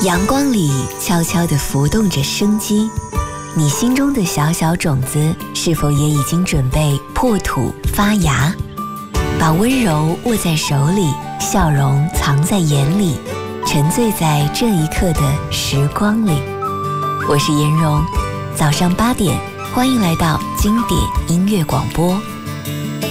阳光里悄悄地浮动着生机，你心中的小小种子是否也已经准备破土发芽？把温柔握在手里，笑容藏在眼里，沉醉在这一刻的时光里。我是颜蓉，早上8点，欢迎来到经典音乐广播。